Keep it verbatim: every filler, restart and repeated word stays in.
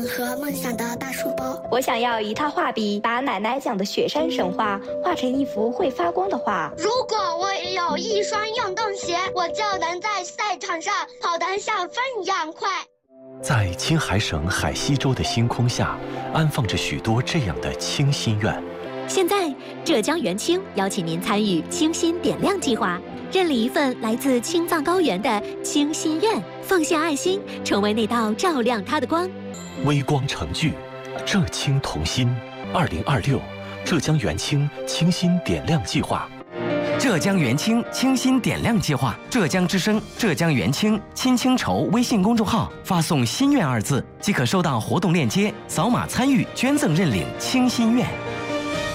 和梦想的大书包。 我想要一套画笔，把奶奶讲的雪山神话画成一幅会发光的画。 如果我也有一双运动鞋，我就能在赛场上跑得像风一样快。 在青海省海西州的星空下，安放着许多这样的清心愿。 现在，浙江元清邀请您参与清心点亮计划，认领一份来自青藏高原的清心愿，奉献爱心，成为那道照亮它的光。 微光成炬，浙青同心。二零二六，浙江元清清心点亮计划。 浙江元清清心点亮计划，浙江之声、浙江元清亲清筹微信公众号发送“心愿”二字，即可收到活动链接，扫码参与捐赠认领清心愿。